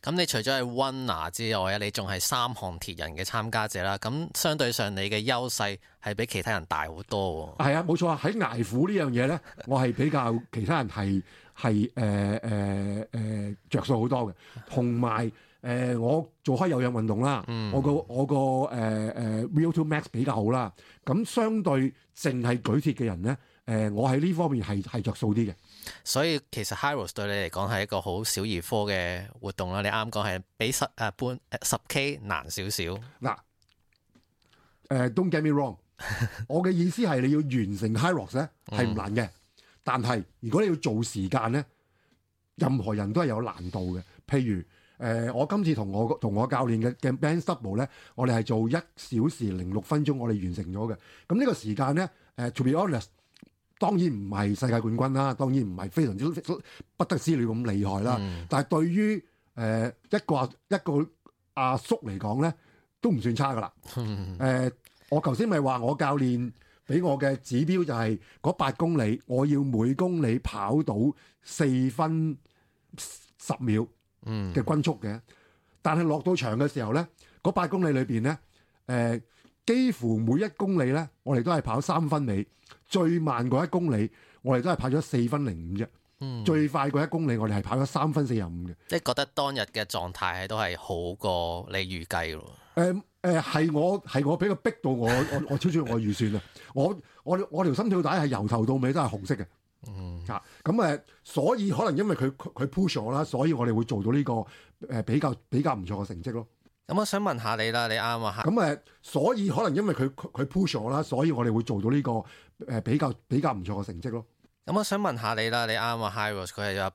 咁你除咗係 winner 之外，你仲係3項鐵人嘅參加者啦。咁相對上你嘅優勢係比其他人大好多喎。 係啊，冇錯啊！喺捱苦呢樣嘢咧，我係比較其他人係着數好多嘅，同埋我做開有氧運動啦，我個VO2 max 比較好啦，咁相對淨係舉鐵嘅人咧，我喺呢方面係着數啲嘅。 所以其實 HYROS 對你嚟講係一個好小兒科嘅活動啦。你啱講係比10K 難少少。 嗱，don't get me wrong， 我嘅意思係你要完成 HYROS 咧係唔難嘅，但係如果你要做時間咧，任何人都係有難度嘅。譬如我今次同我教練嘅 Band Double 咧，我哋係做1小時06分鐘，我哋完成咗嘅。咁呢個時間咧，to be honest，當然唔係世界冠軍啦，當然唔係非常之不得之了咁厲害啦。但係對於一個阿叔嚟講咧，都唔算差噶啦。我頭先咪話我教練俾我嘅指標就係嗰8公里，我要每公里跑到4分10秒嘅均速嘅。但係落到場嘅時候咧，嗰8公里裏邊咧，幾乎每1公里咧，我哋都係跑3分尾。最慢嗰1公里，我哋都係跑咗4分05啫。最快嗰1公里，我哋係跑咗3分45嘅。 即係覺得當日嘅狀態都係好過你預計咯。 係我俾佢逼到我超出我預算啊！我條心跳帶係由頭到尾都係紅色嘅。咁所以可能因為佢 push 我啦，所以我哋會做到呢個比較唔錯嘅成績咯。 咁我想問下你啦，你啱話咁所以可能因為佢 push 我啦，所以我哋會做到呢個比較唔錯嘅成績咯。 咁我想問下你啦，你啱話 HYROS 佢係有